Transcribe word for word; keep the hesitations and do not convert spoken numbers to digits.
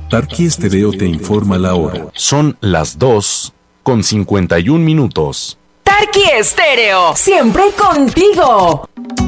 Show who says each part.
Speaker 1: Tarqui Estéreo te informa la hora.
Speaker 2: Son las dos con cincuenta y un minutos.
Speaker 3: Tarqui Estéreo, siempre contigo.